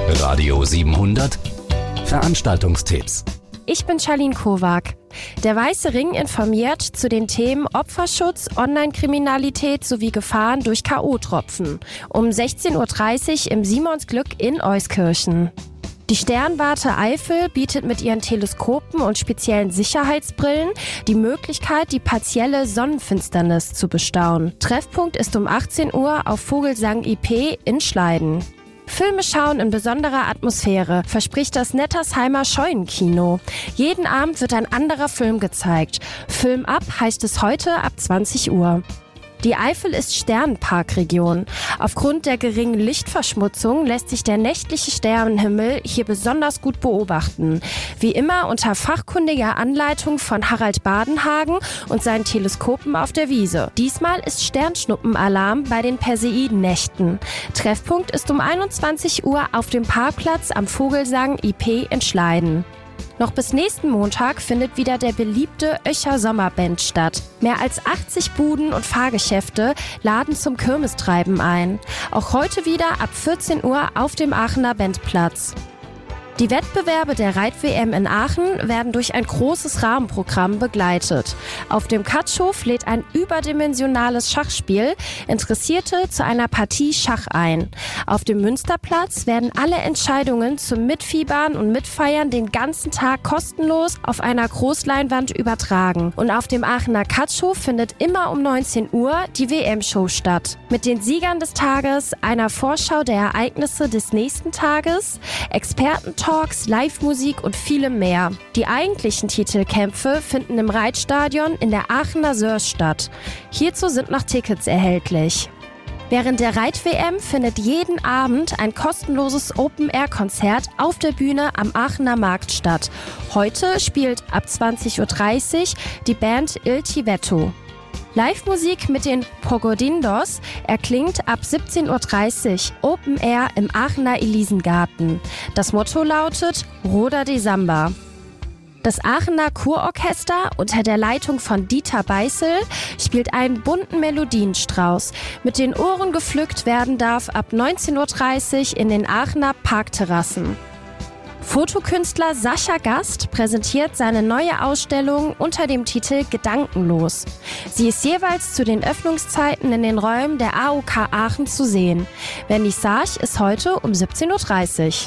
Radio 700 Veranstaltungstipps. Ich bin Charlene Kowak. Der Weiße Ring informiert zu den Themen Opferschutz, Online-Kriminalität sowie Gefahren durch K.O.-Tropfen. Um 16.30 Uhr im Simonsglück in Euskirchen. Die Sternwarte Eifel bietet mit ihren Teleskopen und speziellen Sicherheitsbrillen die Möglichkeit, die partielle Sonnenfinsternis zu bestaunen. Treffpunkt ist um 18 Uhr auf Vogelsang IP in Schleiden. Filme schauen in besonderer Atmosphäre, verspricht das Nettersheimer Scheunenkino. Jeden Abend wird ein anderer Film gezeigt. Film ab heißt es heute ab 20 Uhr. Die Eifel ist Sternenparkregion. Aufgrund der geringen Lichtverschmutzung lässt sich der nächtliche Sternenhimmel hier besonders gut beobachten. Wie immer unter fachkundiger Anleitung von Harald Badenhagen und seinen Teleskopen auf der Wiese. Diesmal ist Sternschnuppenalarm bei den Perseiden-Nächten. Treffpunkt ist um 21 Uhr auf dem Parkplatz am Vogelsang IP in Schleiden. Noch bis nächsten Montag findet wieder der beliebte Öcher Sommerband statt. Mehr als 80 Buden und Fahrgeschäfte laden zum Kirmestreiben ein. Auch heute wieder ab 14 Uhr auf dem Aachener Bandplatz. Die Wettbewerbe der Reit-WM in Aachen werden durch ein großes Rahmenprogramm begleitet. Auf dem Katschhof lädt ein überdimensionales Schachspiel Interessierte zu einer Partie Schach ein. Auf dem Münsterplatz werden alle Entscheidungen zum Mitfiebern und Mitfeiern den ganzen Tag kostenlos auf einer Großleinwand übertragen. Und auf dem Aachener Katschhof findet immer um 19 Uhr die WM-Show statt. Mit den Siegern des Tages, einer Vorschau der Ereignisse des nächsten Tages, Expertentalks, Live-Musik und vielem mehr. Die eigentlichen Titelkämpfe finden im Reitstadion in der Aachener Sörs statt. Hierzu sind noch Tickets erhältlich. Während der Reit-WM findet jeden Abend ein kostenloses Open-Air-Konzert auf der Bühne am Aachener Markt statt. Heute spielt ab 20.30 Uhr die Band Il Tivetto. Live-Musik mit den Pogodindos erklingt ab 17.30 Uhr Open Air im Aachener Elisengarten. Das Motto lautet Roda de Samba. Das Aachener Kurorchester unter der Leitung von Dieter Beißel spielt einen bunten Melodienstrauß. Mit den Ohren gepflückt werden darf ab 19.30 Uhr in den Aachener Parkterrassen. Fotokünstler Sascha Gast präsentiert seine neue Ausstellung unter dem Titel Gedankenlos. Sie ist jeweils zu den Öffnungszeiten in den Räumen der AOK Aachen zu sehen. Vernissage ist heute um 17.30 Uhr.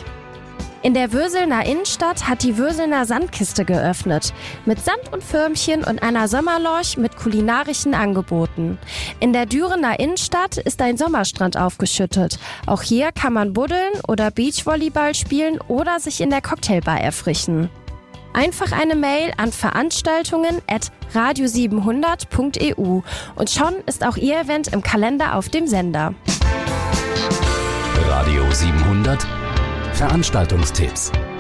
In der Würselner Innenstadt hat die Würselner Sandkiste geöffnet. Mit Sand und Förmchen und einer Sommerlounge mit kulinarischen Angeboten. In der Dürener Innenstadt ist ein Sommerstrand aufgeschüttet. Auch hier kann man buddeln oder Beachvolleyball spielen oder sich in der Cocktailbar erfrischen. Einfach eine Mail an veranstaltungen@radio700.eu und schon ist auch Ihr Event im Kalender auf dem Sender. Radio 700 Veranstaltungstipps.